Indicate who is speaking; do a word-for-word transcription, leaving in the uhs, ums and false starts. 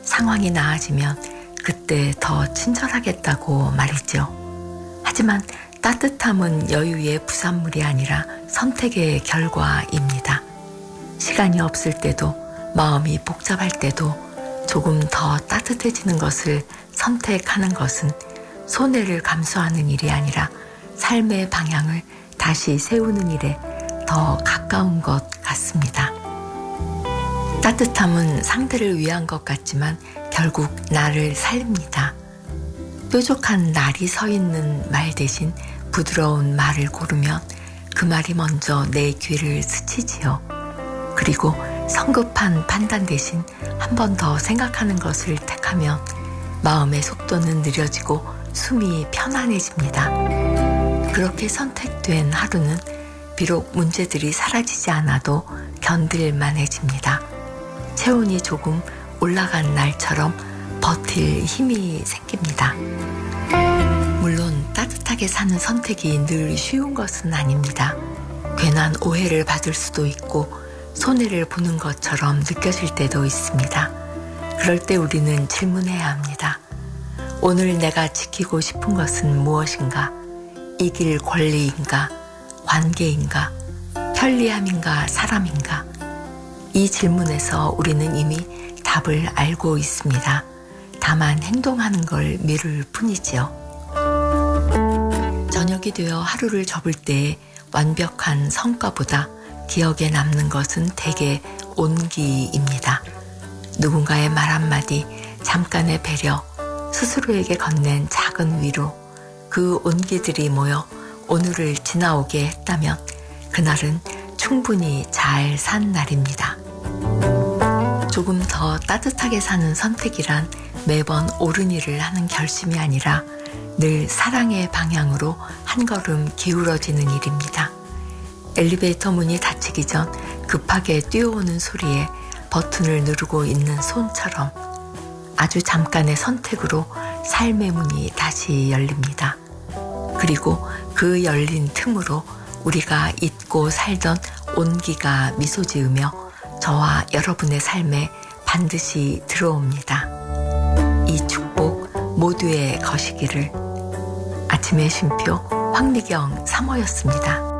Speaker 1: 상황이 나아지면 그때 더 친절하겠다고 말이죠. 하지만 따뜻함은 여유의 부산물이 아니라 선택의 결과입니다. 시간이 없을 때도 마음이 복잡할 때도 조금 더 따뜻해지는 것을 선택하는 것은 손해를 감수하는 일이 아니라 삶의 방향을 다시 세우는 일에 더 가까운 것 같습니다. 따뜻함은 상대를 위한 것 같지만 결국 나를 살립니다. 뾰족한 날이 서 있는 말 대신 부드러운 말을 고르면 그 말이 먼저 내 귀를 스치지요. 그리고 성급한 판단 대신 한 번 더 생각하는 것을 택하면 마음의 속도는 느려지고 숨이 편안해집니다. 그렇게 선택된 하루는 비록 문제들이 사라지지 않아도 견딜만해집니다. 체온이 조금 올라간 날처럼 버틸 힘이 생깁니다. 물론 따뜻하게 사는 선택이 늘 쉬운 것은 아닙니다. 괜한 오해를 받을 수도 있고 손해를 보는 것처럼 느껴질 때도 있습니다. 그럴 때 우리는 질문해야 합니다. 오늘 내가 지키고 싶은 것은 무엇인가? 이길 권리인가? 관계인가? 편리함인가? 사람인가? 이 질문에서 우리는 이미 답을 알고 있습니다. 다만 행동하는 걸 미룰 뿐이지요. 저녁이 되어 하루를 접을 때의 완벽한 성과보다 기억에 남는 것은 대개 온기입니다. 누군가의 말 한마디, 잠깐의 배려, 스스로에게 건넨 작은 위로, 그 온기들이 모여 오늘을 지나오게 했다면 그날은 충분히 잘 산 날입니다. 조금 더 따뜻하게 사는 선택이란 매번 옳은 일을 하는 결심이 아니라 늘 사랑의 방향으로 한 걸음 기울어지는 일입니다. 엘리베이터 문이 닫히기 전 급하게 뛰어오는 소리에 버튼을 누르고 있는 손처럼 아주 잠깐의 선택으로 삶의 문이 다시 열립니다. 그리고 그 열린 틈으로 우리가 잊고 살던 온기가 미소 지으며 저와 여러분의 삶에 반드시 들어옵니다. 이 축복 모두의 것이기를. 아침의 쉼표 황미경 사모였습니다.